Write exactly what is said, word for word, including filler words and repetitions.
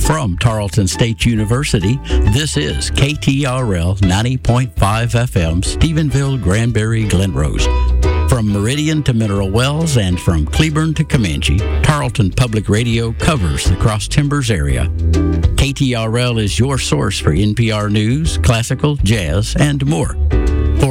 From Tarleton State University, this is K T R L ninety point five F M, Stephenville, Granbury, Glen Rose. From Meridian to Mineral Wells and from Cleburne to Comanche, Tarleton Public Radio covers the Cross Timbers area. K T R L is your source for N P R news, classical, jazz, and more.